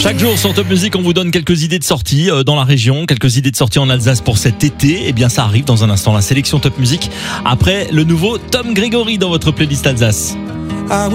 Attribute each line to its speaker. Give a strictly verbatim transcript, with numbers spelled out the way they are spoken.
Speaker 1: Chaque jour sur Top Music, on vous donne quelques idées de sorties euh, dans la région, quelques idées de sorties en Alsace pour cet été. Eh bien, ça arrive dans un instant, la sélection Top Music. Après le nouveau Tom Grégory dans votre playlist Alsace.